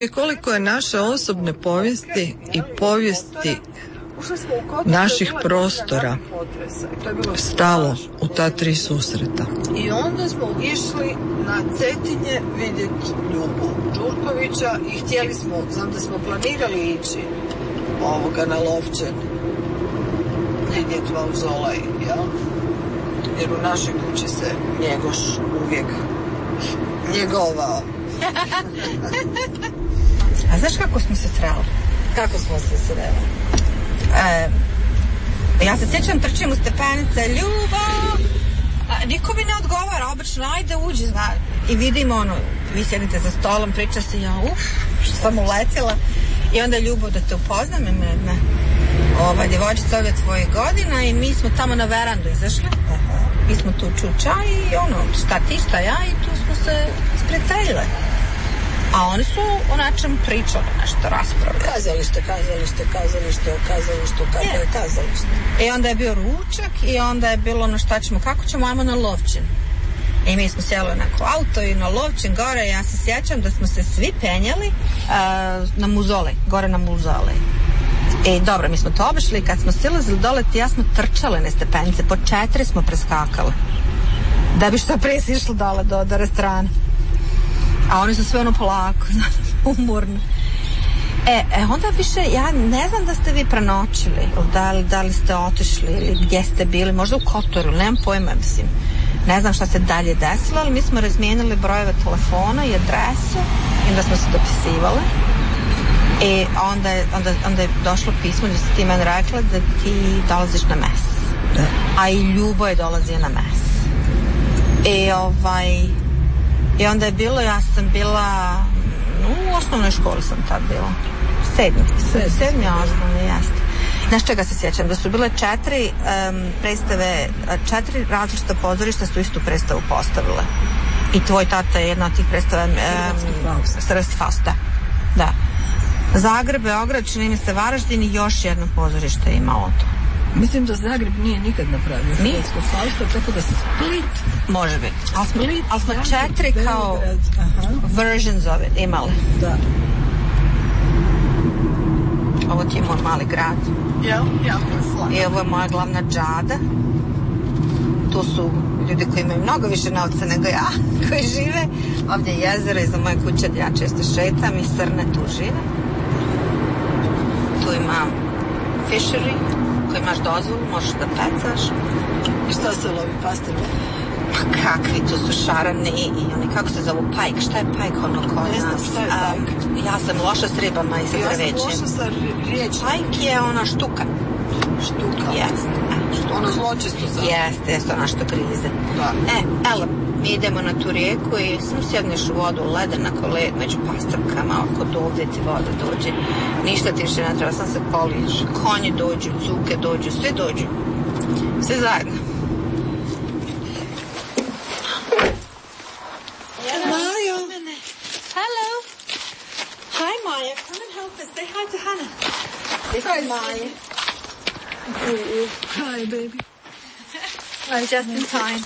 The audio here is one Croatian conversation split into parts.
Koliko je naše osobne povijesti i povijesti naših prostora stalo u ta 3 susreta. I onda smo išli na Cetinje vidjeti Ljubu Đurkovića i htjeli smo, znam da smo planirali ići na Lovćen vidjeti mauzolej, jel? Jer u našoj kući se Njegoš uvijek njegovao. A znaš kako smo se sreli? Kako smo se sreli? Ja se sjećam, trčim u stepenice, Ljubo! Niko mi ne odgovara, obično, ajde uđi, zna. I vidim vi sjedite za stolom, priča se, ja, što sam uletila. I onda Ljubo, da te upoznam, ima djevojčica od tvojih godina i mi smo tamo na verandu izašli. Mi smo tu čuča i šta ti, šta ja, i tu smo se sprijateljile. A oni su o nečem pričali, nešto raspravljali. Kazalište. I onda je bio ručak i onda je bilo šta ćemo, kako ćemo, ajmo na Lovćen. I mi smo sjeli onako auto i na Lovćen gore. Ja se sjećam da smo se svi penjali na muzolej, gore na muzolej. I dobro, mi smo to obišli i kad smo silazili dole, ti ja smo trčale na stepenice, po 4 smo preskakale da bi što prije si išli dole do restorana. A oni su sve polako, umorno. Onda više, ja ne znam da ste vi prenoćili, da li ste otišli ili gdje ste bili, možda u Kotoru, nemam pojma, mislim. Ne znam šta se dalje desilo, ali mi smo razmijenili brojeve telefona i adresu i onda smo se dopisivali. I onda je došlo pismo da si ti meni rekla da ti dolaziš na mes. Da. A i Ljubo je dolazio na mes. I onda je bilo, ja sam bila u osnovnoj školi sam tad bila. 7. osnovne, jeste. Znaš čega se sjećam? Da su bile 4 predstave, 4 različita pozorišta su istu predstavu postavile. I tvoj tata je jedna od tih predstava Srpski Faust, da. Zagreb, Beograd, čini mi se Varaždin i još jedno pozorište je imalo to. Mislim da Zagreb nije nikad napravio Srpskog Fausta, tako da Split. Može biti. Ali smo 4 kao versions of it imali. Da. Ovo ti je moj mali grad. I ovo je moja glavna džada. Tu su ljudi koji imaju mnogo više novca nego ja, koji žive. Ovdje je jezero iza moje kuće gdje ja često šetam i srne tu žive. Tu ima fishery, koji imaš dozvolu, možeš da pecaš. I šta se lovi, pastrve? Pa kakvi, tu su šarani i oni, kako se zovu, pajk. Šta je pajk ono kod nas? Ne znam šta je pajk. Ja sam loša s ribama i sa drvećem. Ja sam loša sa riječima. Pajk je ona štuka. Štuka? Jeste. Ono zločesto za... Jeste, ona što grize. Da. Mi idemo na tu rijeku i samo sjedneš u vodu, ledenako led među pastrkama, oko dovdje ti voda dođe. Ništa ti više ne treba, sam se poliješ. Konji dođu, cuke dođu, svi dođu. Sve zajedno. Majo! Hello! Hi, Maya. Come and help us. Say hi to Hannah. This is Maya. Hi, baby. I'm just in time.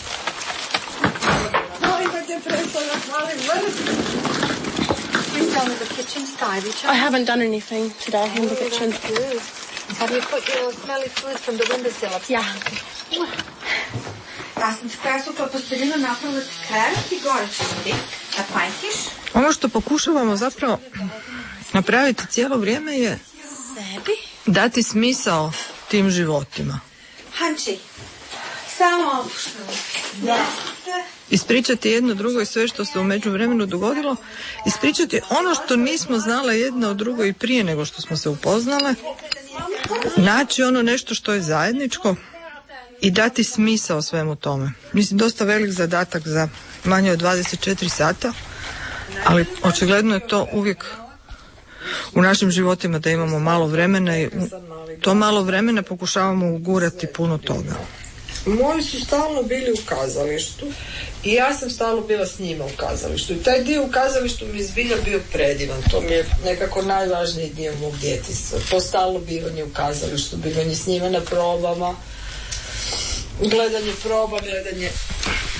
Please tell me the kitchen's tidy. I haven't done anything today in the kitchen. Good. Have you put your smelly food from the windowsill upstairs? Yeah. Ja sam ti presukla posteljinu, napravila ti krevet i gore ćeš ti. Da pajkiš. Ono što pokušavamo zapravo napraviti cijelo vrijeme je dati smisao tim životima. Hanči, samo opušteno. Ispričati jedno drugo i sve što se u međuvremenu dogodilo. Ispričati ono što nismo znale jedno od drugo i prije nego što smo se upoznale. Naći ono nešto što je zajedničko i dati smisao svemu tome. Mislim, dosta velik zadatak za manje od 24 sata, ali očigledno je to uvijek u našim životima da imamo malo vremena i to malo vremena pokušavamo ugurati puno toga. Moji su stalno bili u kazalištu i ja sam stalno bila s njima u kazalištu. I taj dio u kazalištu mi je zbilja bio predivan. To mi je nekako najvažniji dio mog djetinjstva. To stalno bivanje u kazalištu, bivanje s njima na probama, gledanje proba, gledanje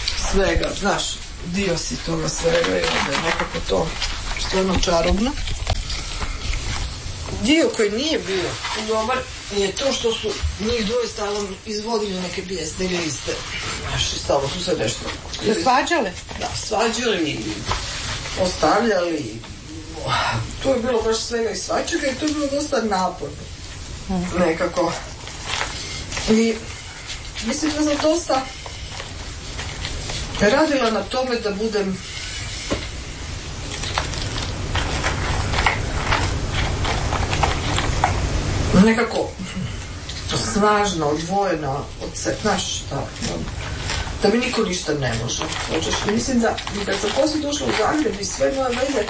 svega. Znaš, dio si toga svega i onda je nekako to stvarno čarobno. dio koji nije bio dobar je to što su njih dvoje stalno izvodili neke bijesne liste. Naši stalno su se nešto... Svađali? Da, svađali i ostavljali. To je bilo baš svega i svačega i to je bilo dosta naporno. Nekako. I mislim da sam dosta radila na tome da budem nekako snažna, odvojena od sebe. Znaš šta? Da mi niko ništa ne može. Mislim da kad sam poslije došla u Zagreb i sve moje veze,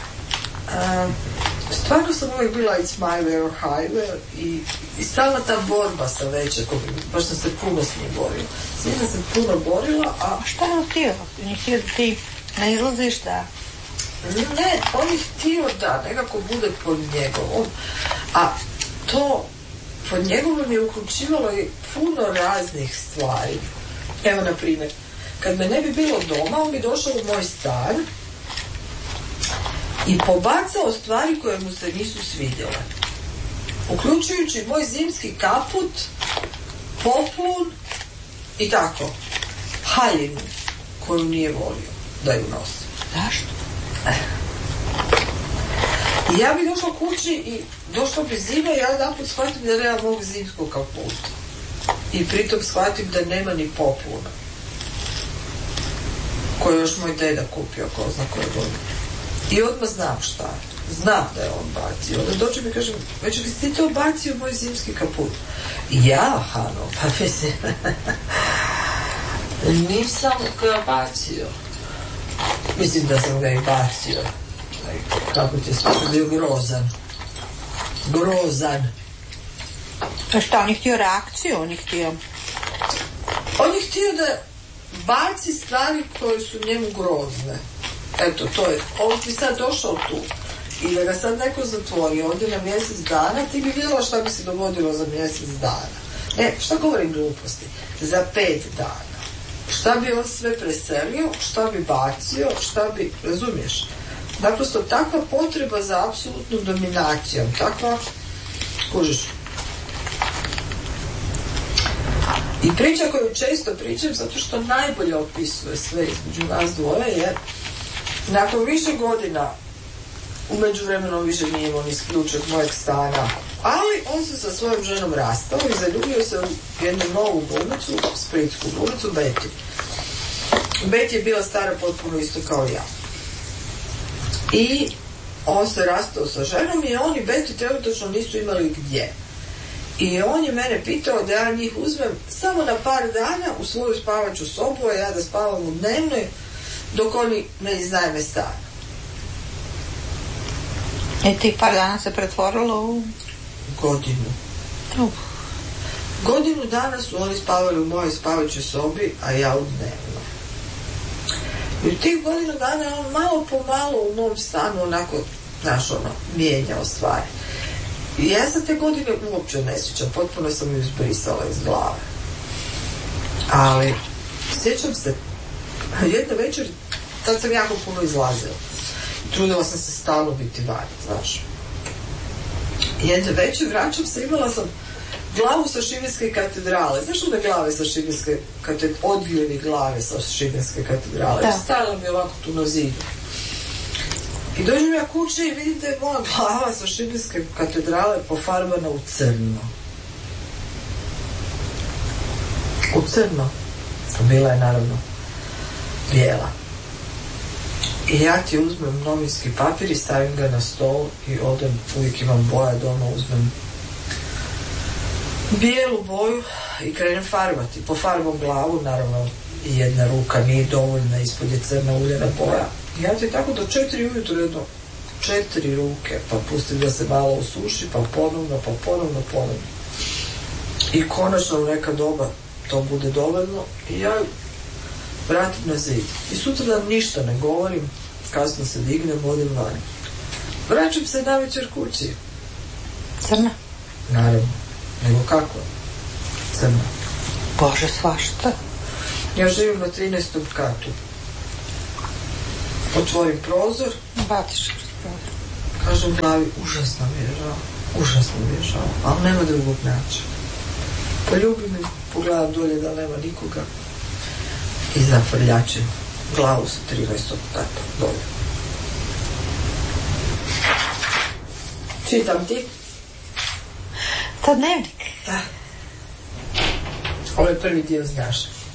stvarno sam uvijek bila it's my way or highway i stalna ta borba sa većakom, baš sam se puno s njim borila. Svi da sam puno borila, a... Šta je on htio? On je htio da ti ne izlaziš da... Ne, on je htio da nekako bude pod njegovom, a to pod njegovom je uključivalo i puno raznih stvari. Evo, na primjer, kad me ne bi bilo doma, on bi došao u moj stan i pobacao stvari koje mu se nisu svidjele. Uključujući moj zimski kaput, poplun i tako. Haljinu koju nije volio da ju nosi. Zašto? I ja bi došla kući i došla bi zima i ja jedanput shvatim da nema mog zimskog kaputa. I pritom shvatim da nema ni popluna. Koju još moj deda kupio, ko zna koje godine. I odmah znam šta je. Znam da je on bacio. Onda dođe mi i kažem, već li si ti to bacio moj zimski kaput? Ja, Hano, pa mislim, nisam ga bacio. Mislim da sam ga i bacio. Kako ti se bio grozan. Grozan. A šta, on je htio reakciju? On je htio da baci stvari koje su njemu grozne. Eto, to je. On bi sad došao tu i da ga sad neko zatvori ovdje na mjesec dana, ti bi vidjela šta bi se dogodilo za mjesec dana. Šta govorim gluposti? Za 5 dana. Šta bi on sve preselio, šta bi bacio, šta bi, razumiješ? Naprosto takva potreba za apsolutnom dominacijom, takva, kužiš. I priča koju često pričam, zato što najbolje opisuje sve između nas dvoje, je nakon više godina, u međuvremenu više nije imao ni ključ od mojeg stana, ali on se sa svojom ženom rastao i zaljubio se u jednu novu glumicu, splitsku glumicu, Beti. Beti je bila stara potpuno isto kao ja. I on se rastao sa ženom i oni Beti trenutno nisu imali gdje. I on je mene pitao da ja njih uzmem samo na par dana u svoju spavaću sobu, a ja da spavam u dnevnoj dok oni ne iznajme stan. I tih par dana se pretvorilo u... Godinu. Godinu dana su oni spavali u mojoj spavaćoj sobi, a ja u dnevnoj. I u tih godinu dana on malo po malo u mom stanu onako, mijenjao stvari. I ja se te godine uopće ne sjećam, potpuno sam ju izbrisala iz glave. Ali sjećam se, jedna večer, tad sam jako puno izlazila. Trudila sam se stalno biti vani, znaš. Jedna večer vraćam se, imala sam glavu sa Šibenske katedrale. Znaš da glave sa Šibenske katedrale, odbijeni glave sa Šibenske katedrale. Da. Stajala mi ovako tu na zidu. I dođem ja kući i vidim da je moja glava sa Šibenske katedrale pofarbana u crno. U crno. Bila je naravno bijela. I ja ti uzmem novinski papir i stavim ga na stol i odem, uvijek imam boja doma, uzmem bijelu boju i krenem farbati. Pofarbam glavu, naravno i jedna ruka nije dovoljna, ispod je crna uljana boja. I ja ti tako do 4 ujutro jedno 4 ruke, pa pustim da se malo osuši, pa ponovno. I konačno u neka doba to bude dovoljno i ja vratim na zid. I sutra dan ništa ne govorim, kasno se dignem, odem van. Vraćam se na večer kući. Crna? Naravno. Nego kako? Crna. Bože, svašta. Ja živim na 13. katu. Otvorim prozor. Batiš kroz prozor. Kažem glavi, užasno mi je žao, ali nema drugog načina. Poljubim i pogledam dolje da nema nikoga i zafrljačim glavu sa 13. tata dolje. Čitam ti? To dnevnik. Da. Ovo je prvi dio, znaš.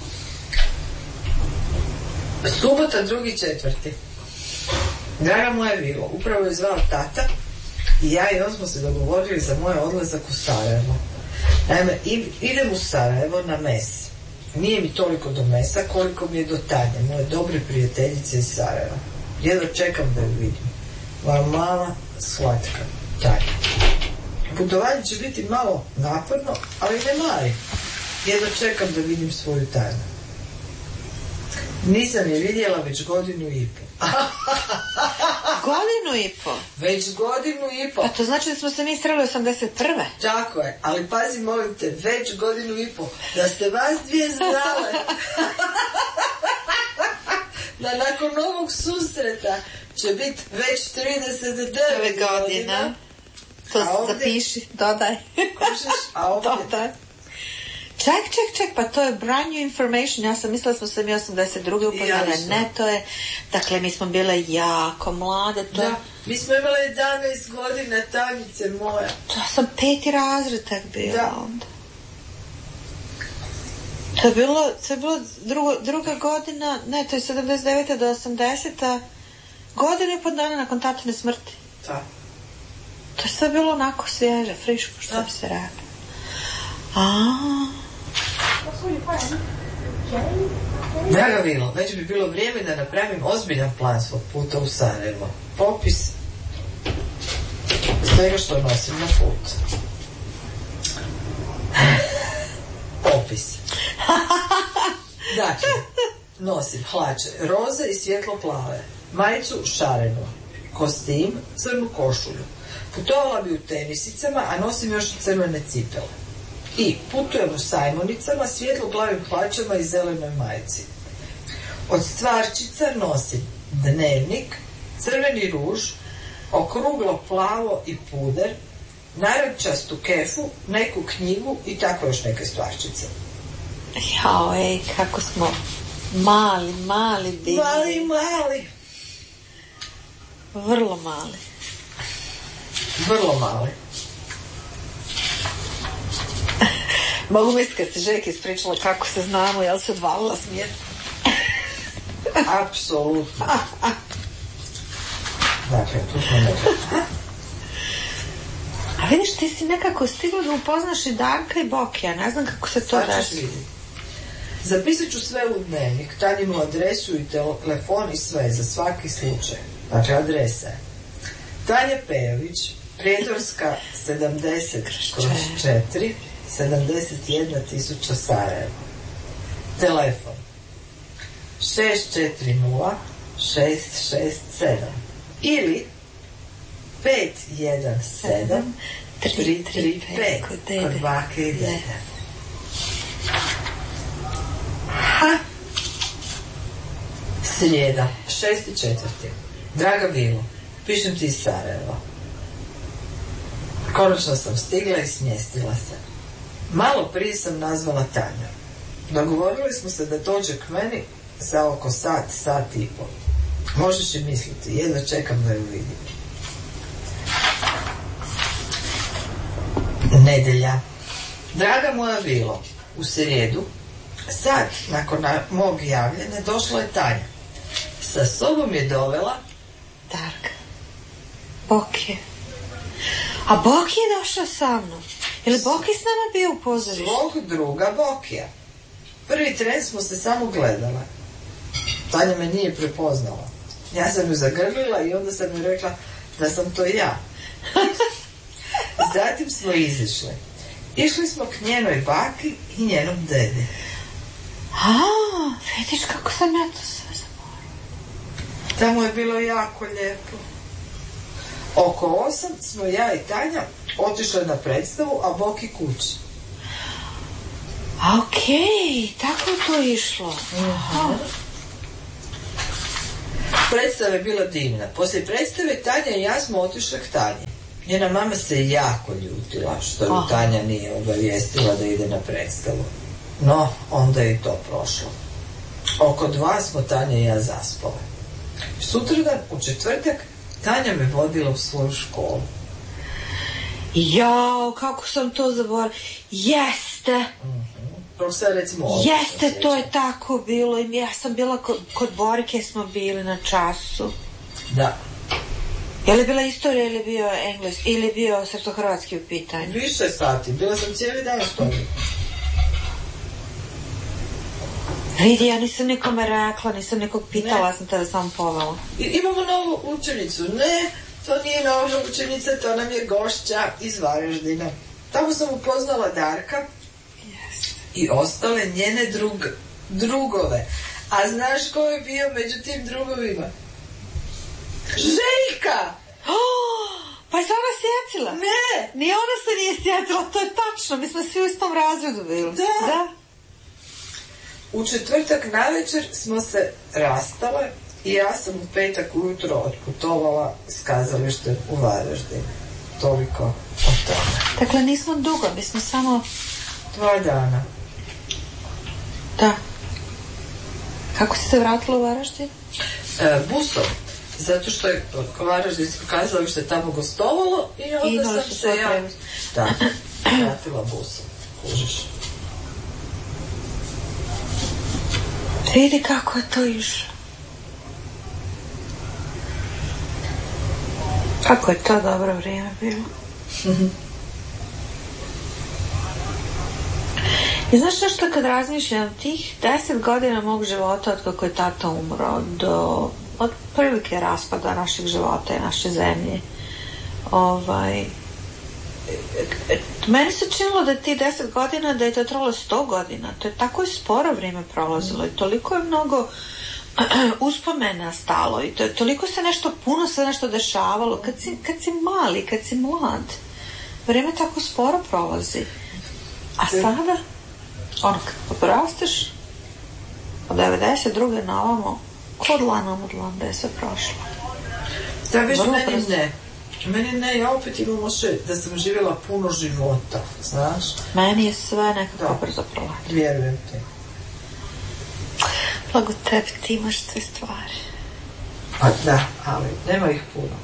Subota, 2.4. Draga moja Vilo, upravo je zvao tata i ja i on smo se dogovorili za moj odlazak u Sarajevo. Naime, idem u Sarajevo na mes. Nije mi toliko do mesa koliko mi je do Tanje, moje dobre prijateljice iz Sarajeva. Jedva čekam da ju vidim. Moja mala, slatka Tanja. Putovanje će biti malo naporno, ali ne mali. Jedva čekam da vidim svoju Tanju. Nisam je vidjela već 1,5 godinu. 1,5 godinu? Već 1,5 godinu. Pa to znači da smo se mi sreli 81. Tako je, ali pazi, molim te, već 1,5 godinu. Da ste vas dvije znale. Da nakon ovog susreta će biti već 39 godina. To ovdje, zapiši, dodaj. A ovdje? Dodaj. Ček, pa to je brand new information. Ja sam mislila da smo se mi 82. upoznali. Ne, to je, dakle, mi smo bile jako mlade. Da, mi smo imale 11 godina, Tanjice moja. To sam 5. razred tak bila onda. To je bilo druga godina, ne, to je 79. do 80. Godinu i po dana nakon tatine smrti. Da. To je sve bilo onako svježe, friško, što bi se rekao. Draga Vilo, već bi bilo vrijeme da napravim ozbiljan plan svog puta u Sarajevo. Popis svega što nosim na put. Popis. Dakle, nosim hlače roze i svjetlo plave, majicu šarenu, kostim, crnu košulju. Putovala bi u tenisicama, a nosim još i crvene cipele. I putujem u sajmonicama, svjetlo-plavim hlačama i zelenoj majici. Od stvarčica nosim dnevnik, crveni ruž, okruglo plavo i puder, narančastu kefu, neku knjigu i tako još neke stvarčice. Jao, kako smo mali bili. Mali. Vrlo mali. Vrlo mali. Mogu misliti kad se Žeki ispričala kako se znamo, jel se odvalila smijet? Apsolutno. Dakle, tu smo nekako. A vidiš, ti si nekako stigla da upoznaš i Darka i Bokija, ne znam kako se to desi. Zapisat ću sve u dnevnik, Tanjinu adresu i telefon i sve, za svaki slučaj. Dakle, adresa je Tanja Pejović, Prijedorska 70/4, 71.000 Sarajevo. Telefon 640 667 ili 517 335 kod bake i dede. Srijeda, 6.4. Draga Vilo, pišem ti iz Sarajeva. Konačno sam stigla i smjestila se. Malo prije sam nazvala Tanju. Dogovorili smo se da dođe k meni za oko sat i pol. Možeš i misliti, jedva čekam da ju vidim. Nedjelja. Draga moja Vilo, u srijedu, sad nakon mog javljanja, došla je Tanja. Sa sobom je dovela Darka. Bokije. A Boki je došao sa mnom. Je li Boki s nama bio u pozorištu? Svog druga Bokija. Prvi tren smo se samo gledala. Tanja me nije prepoznala. Ja sam ju zagrlila i onda sam ju rekla da sam to ja. Zatim smo izišli. Išli smo k njenoj baki i njenom dedi. Vidiš kako sam ja to sve zaboravila. Tamo je bilo jako lijepo. Oko 8 smo ja i Tanja otišle na predstavu, a Boki kući. Okej, tako je to išlo. predstava je bila divna. Poslije predstave Tanja i ja smo otišli k Tanji. Njena mama se jako ljutila što ju Tanja nije obavijestila da ide na predstavu. No, onda je i to prošlo. Oko 2 smo Tanja i ja zaspale. Sutradan, u četvrtak, Tanja me vodila u svoju školu. Jao, kako sam to zaboravila. Jeste. Jeste, to je tako bilo. Ja sam bila kod Borike, smo bili na času. Da. Je li bila istorija ili bio engleski, ili bio srpsko-hrvatski u pitanju? Više sati, bila sam cijeli dan s tobom. Vidi, ja nisam nikome rekla, nisam nikog pitala, sam tada samo povela. Imamo novu učenicu. Ne, to nije nova učenica, to nam je gošća iz Varaždina. Tamo sam upoznala Darka i ostale njene drugove. A znaš ko je bio među tim drugovima? Željka! Pa je se ona sjetila? Ne! Ni ona se nije sjetila, to je tačno, mi smo svi u istom razredu bili. Da. U četvrtak navečer smo se rastale i ja sam u petak ujutro otputovala s kazalištem u Varaždin. Toliko o tome. Dakle, nismo dugo, mi smo samo... 2 dana. Da. Kako si se vratila u Varaždin? Busom. Zato što je Varaždinsko kazalište tamo gostovalo i onda sam se ja vratila busom. Kužiš. Vidi kako je to išlo. Kako je to dobro vrijeme bilo. I znaš nešto, kad razmišljam tih 10 godina mog života od kako je tata umro do od prilike raspada našeg života i naše zemlje, meni se činilo da je ti 10 godina, da je to trajalo 100 godina. To je tako i sporo vrijeme prolazilo i toliko je mnogo uspomena stalo i toliko se nešto, puno se nešto dešavalo. Kad si mali, kad si mlad, vrijeme tako sporo prolazi. A sada, kad porasteš, od 92. na ovamo, kod lana da je sve prošlo. Da, već meni ne, ja opet imam ošće da sam živjela puno života, znaš? Meni je sve nekako brzo prolazilo. Vjerujem ti. Blago tebi, ti imaš sve stvari. Pa da, ali nema ih puno.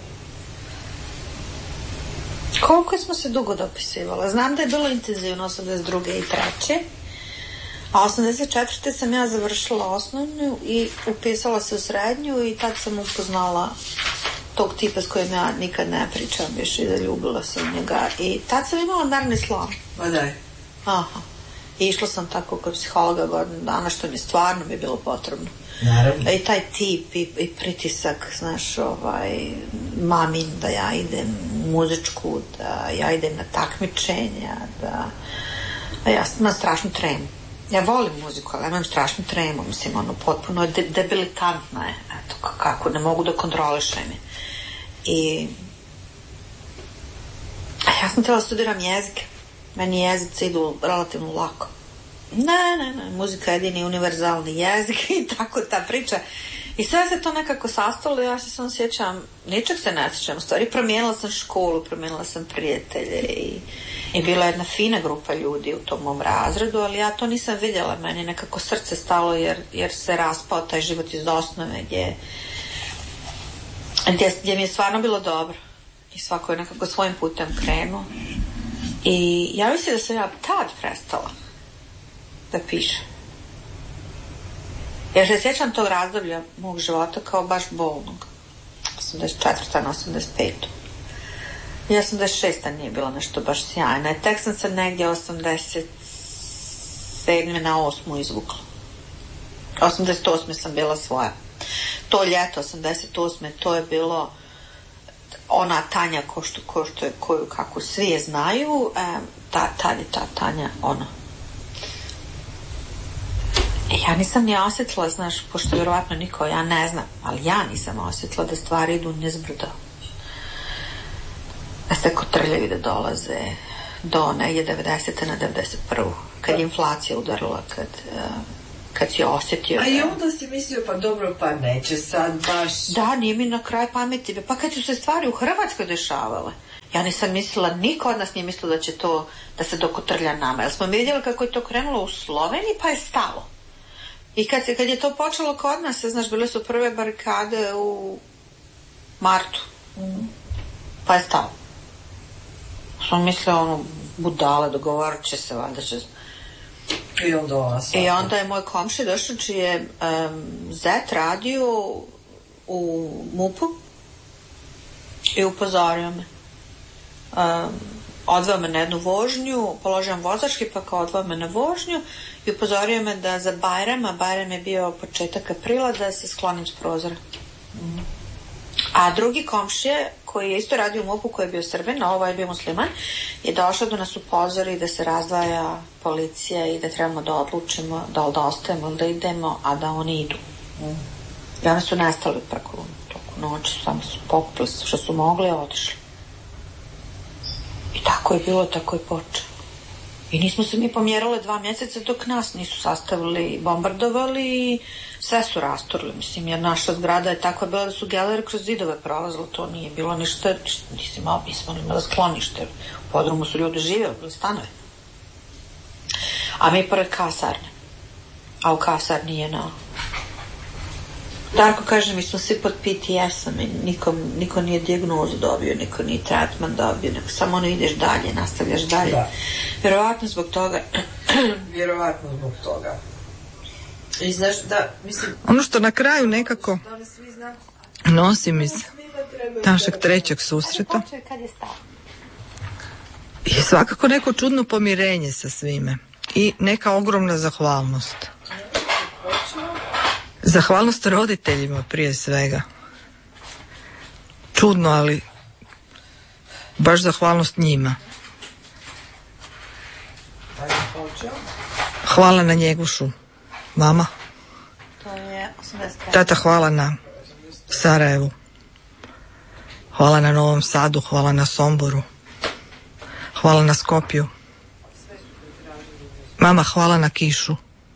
Koliko smo se dugo dopisivala? Znam da je bilo intenzivno 82. i 3. A 84. sam ja završila osnovnu i upisala se u srednju i tad sam upoznala tog tipa s kojim ja nikad ne pričam više i zaljubila sam njega. I tad sam imala nervni slom. Ma daj. Aha. I išla sam tako kod psihologa godinu dana, što mi stvarno bi bilo potrebno. Naravno. I taj tip i pritisak, znaš, mamin da ja idem u muzičku, da ja idem na takmičenja, da ja imam strašnu tremu. Ja volim muziku, ali imam strašnu tremu, mislim, potpuno debilitantna je, eto, kako, ne mogu da kontrolišem je. I ja sam htjela studiram jezike. Meni jezice idu relativno lako. Ne, muzika je jedini univerzalni jezik i tako ta priča. I sve se to nekako sastalo, ja se samo sjećam, ničeg se ne sjećam, u stvari promijenila sam školu, promijenila sam prijatelje i bila jedna fina grupa ljudi u tom mom razredu, ali ja to nisam vidjela, meni nekako srce stalo jer se raspao taj život iz osnove gdje mi je stvarno bilo dobro i svako je nekako svojim putem krenuo. I ja mislim da sam ja tad prestala da pišem. Jer se sjećam tog razdoblja mog života kao baš bolnog. 84. na 85. I 86. nije bilo nešto baš sjajno. I tek sam se negdje 87. na 8. izvukla. 88. sam bila svoja. To ljeto 88. to je bilo ona Tanja koju kako svi je znaju, tad je ta Tanja ona. Ja nisam ni osjetila, znaš, pošto vjerovatno niko, ja ne znam, ali ja nisam osjetila da stvari idu nizbrdo. Da ste kotrljevi da dolaze do negdje 90. na 91. Kad je inflacija udarila, kad kad si osjetio. A i onda si mislio, pa dobro, pa neće sad baš... Da, nije mi na kraj pameti. Pa kad su se stvari u Hrvatskoj dešavale, ja nisam mislila, niko od nas nije mislio da će to, da se dokotrlja nama. Jer smo vidjeli kako je to krenulo u Sloveniji, pa je stalo. I kad je to počelo kod nas, znaš, bile su prve barikade u martu. Pa je stalo. Smo mislili, budale, dogovorit će se, valjda će... I onda je moj komšija došao, čiji je zet radio u MUP-u i upozorio me. Odveo me na jednu vožnju, položio vozački, pa kao odveo me na vožnju i upozorio me da za Bajram, a Bajram je bio početak aprila, da se sklonim s prozora. A drugi komšije, koji je isto radio u MUP-u, koji je bio Srbin, a ovaj je bio musliman, je došao da nas upozori da se razdvaja policija i da trebamo da odlučimo da li da ostajemo ili da idemo, a da oni idu. I oni su nestali preko noći, samo su pokupili što su mogli, a otišli. I tako je bilo, tako je počelo. I nismo se mi pomjerale 2 mjeseca dok nas nisu sastavili, bombardovali i sve su rasturili. Mislim, jer naša zgrada je tako bila da su gelere kroz zidove prolazile, to nije bilo ništa, nismo imali sklonište. U podrumu su ljudi živjeli, bili stanove. A mi pored kasarne. A u kasarni je na... Darko kaže, mi smo svi pod PTS-om i niko nije dijagnozu dobio, niko nije tretman dobio, nego samo ideš dalje, nastavljaš dalje. Da. Vjerovatno zbog toga. I znaš, da, mislim... Ono što na kraju nekako nosim iz našeg 3. susreta je svakako neko čudno pomirenje sa svime i neka ogromna zahvalnost. Zahvalnost roditeljima prije svega. Čudno, ali baš zahvalnost njima. Hvala na Njegušu, mama. Tata, hvala na Sarajevu. Hvala na Novom Sadu, hvala na Somboru. Hvala na Skopju. Mama, hvala na kišu.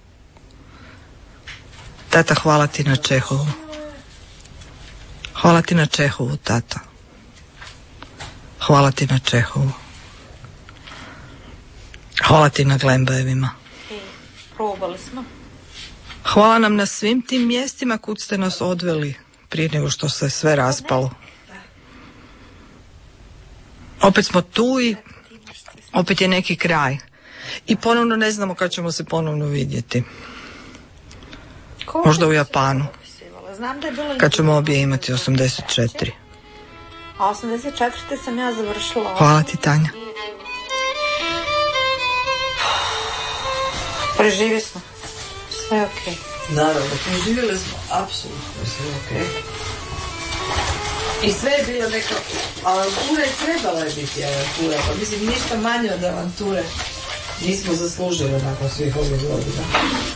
Tata, hvala ti na Čehovu. Hvala ti na Čehovu, tata. Hvala ti na Čehovu. Hvala ti na Glembajevima. Probali smo. Hvala nam na svim tim mjestima kud ste nas odveli prije nego što se sve raspalo. Opet smo tu i opet je neki kraj. I ponovno ne znamo kad ćemo se ponovno vidjeti. Možda u Japanu. Kad ćemo obje imati 84. A 84. sam ja završila. Hvala ti, Tanja. Preživjeli smo. Sve je okej. Naravno, preživjeli smo apsolutno sve okej. I sve je bilo neka avantura i trebala je biti avantura. Pa mislim, ništa manje od avanture nismo zaslužili nakon svih ovih godina.